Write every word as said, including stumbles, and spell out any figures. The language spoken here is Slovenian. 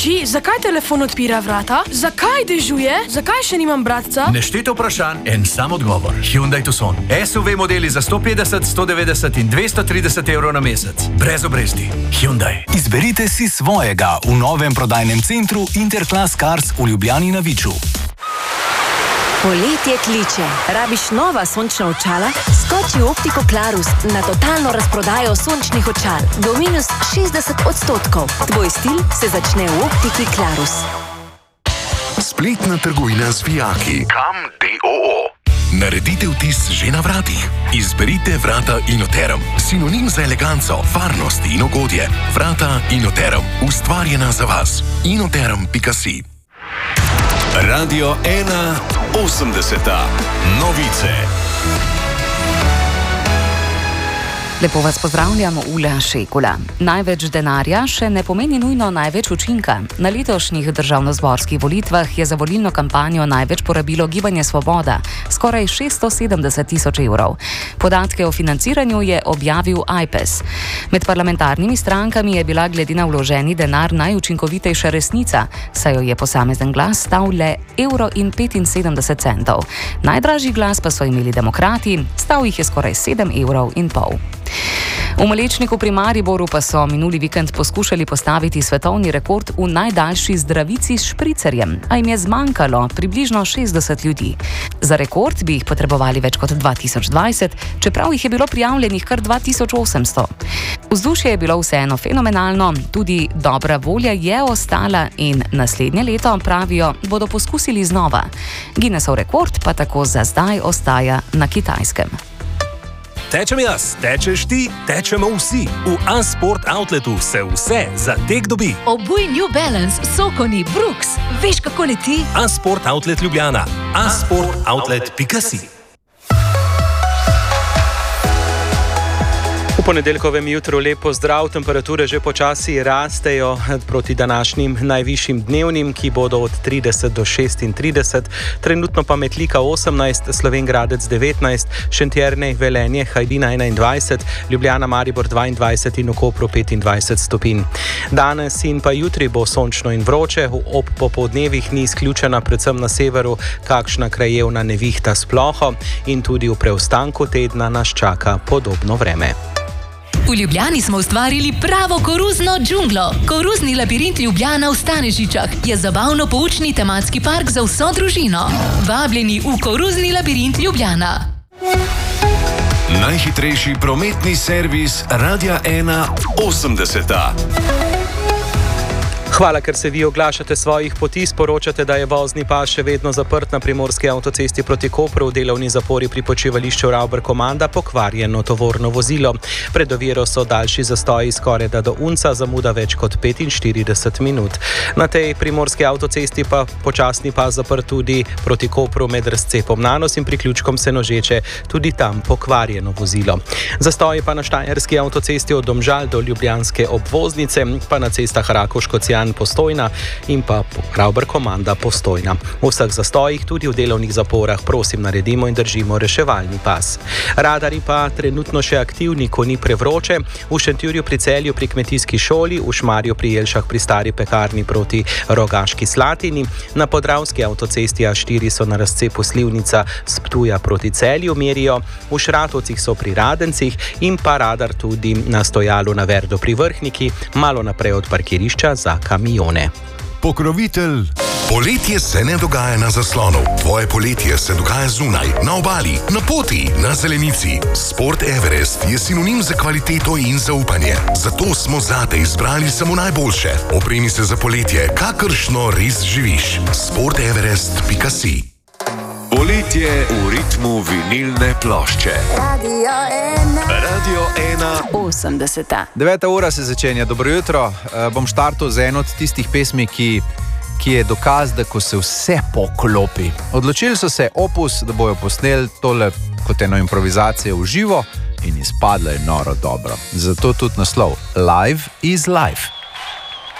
Oči, zakaj telefon odpira vrata? Zakaj dežuje? Zakaj še nimam bratca? Nešteto vprašanj, en sam odgovor. Hyundai Tucson. S U V modeli za sto petdeset, sto devetdeset in dvesto trideset evrov na mesec. Brez obresti. Hyundai. Izberite si svojega v novem prodajnem centru Interclass Cars v Ljubljani na Viču. Poletje kliče. Rabiš nova sončna očala? Skoči v Optiko Clarus na totalno razprodajo sončnih očal. Do minus šestdeset odstotkov. Tvoj stil se začne v Optiki Clarus. Spletna trgovina z vijaki. Kam D O O. Naredite vtis že na vratih. Izberite vrata Inoterum. Sinonim za eleganco, varnost in ugodje. Vrata Inoterum. Ustvarjena za vas. inoterum pika si. Radio ena osemdeseta. Novice. Lepo vas pozdravljam, Ula Šekula. Največ denarja še ne pomeni nujno največ učinka. Na letošnjih državnozborskih volitvah je za volilno kampanjo največ porabilo Gibanje Svoboda, skoraj šeststo sedemdeset tisoč evrov. Podatke o financiranju je objavil Ajpes. Med parlamentarnimi strankami je bila glede na vloženi denar najučinkovitejša Resnica, saj jo je posamezen glas stal le evro in petinsedemdeset centov. Najdražji glas pa so imeli Demokrati, stal jih je skoraj sedem evrov in pol. V Malečniku pri Mariboru pa so minuli vikend poskušali postaviti svetovni rekord v najdaljši zdravici s špricerjem, a jim je zmanjkalo približno šestdeset ljudi. Za rekord bi jih potrebovali več kot dva tisoč dvajset, čeprav jih je bilo prijavljenih kar dva tisoč osemsto. Vzdušje je bilo vseeno fenomenalno, tudi dobra volja je ostala in naslednje leto, pravijo, bodo poskusili znova. Guinnessov rekord pa tako za zdaj ostaja na Kitajskem. Tečem jaz, tečeš ti, tečemo vsi. V A-Sport Outletu se vse za tek dobi. Obuj New Balance, Sokoni, Brooks. Veš, kako leti? A-Sport Outlet Ljubljana. a sport outlet pika si. V ponedeljkovem jutru lepo zdrav, temperature že počasi rastejo proti današnjim najvišjim dnevnim, ki bodo od trideset do šestintrideset, trenutno pa Metlika osemnajst, Slovenj Gradec devetnajst, Šentjernej, Velenje, Hajdina enaindvajset, Ljubljana, Maribor dvaindvajset in v Kopru petindvajset stopinj. Danes in pa jutri bo sončno in vroče, ob popoldnevih ni izključena predvsem na severu kakšna krajevna nevihta s ploho in tudi v preostanku tedna nas čaka podobno vreme. V Ljubljani smo ustvarili pravo koruzno džunglo. Koruzni labirint Ljubljana v Stanežičah je zabavno-poučni tematski park za vso družino. Vabljeni v koruzni labirint Ljubljana. Najhitrejši prometni servis Radia ena osemdeseta. Hvala, ker se vi oglašate svojih poti, sporočate, da je vozni pas še vedno zaprt na primorski avtocesti proti Kopru, v delovni zapori pri počivališču Ravber-Komanda, pokvarjeno tovorno vozilo. Pred oviro so daljši zastoji skoraj da do Unca, zamuda več kot petinštirideset minut. Na tej primorski avtocesti pa počasni pas zaprt tudi proti Kopru med razcepom Nanos in priključkom Senožeče, tudi tam pokvarjeno vozilo. Zastoji pa na štajerski avtocesti od Domžal do ljubljanske obvoznice, pa na cestah Rakovško-Cijan Postojna in pa Ravber-Komanda Postojna. V vseh zastojih, tudi v delovnih zaporah, prosim naredimo in držimo reševalni pas. Radari pa trenutno še aktivni, ko ni prevroče, v Šentjurju pri Celju pri kmetijski šoli, v Šmarju pri Jelšah pri stari pekarni proti Rogaški Slatini, na podravski avtocesti A štiri so na razcepu Slivnica s Ptuja proti Celju merijo, v Šratovcih so pri Radencih in pa radar tudi na stojalu na Verdo pri Vrhniki, malo naprej od parkirišča za kamione. Pokrovitelj. Poletje se ne dogaja na zaslonu. Tvoje poletje se dogaja zunaj, na obali, na poti, na zelenici. Sport Everest je sinonim za kvaliteto in zaupanje. Zato smo zate izbrali samo najboljše. Opremi se za poletje, kakršno res živiš. sport everest pika si. Poletje v ritmu vinilne plošče. Radio ena. Radio ena. osemdeseta. Deveta ura se začenja. Dobro jutro. E, bom štartal z eno od tistih pesmi, ki, ki je dokaz, da ko se vse poklopi. Odločili so se Opus, da bojo posneli tole kot eno improvizacijo v živo in izpadlo je noro dobro. Zato tudi naslov Live is Life.